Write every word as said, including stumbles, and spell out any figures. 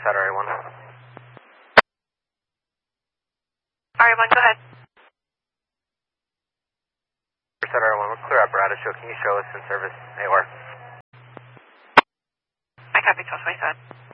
Set R A one. R A one, go ahead. Set R A one, we're clear apparatus show. Can you show us in service A O R? I copy, twelve twenty-seven.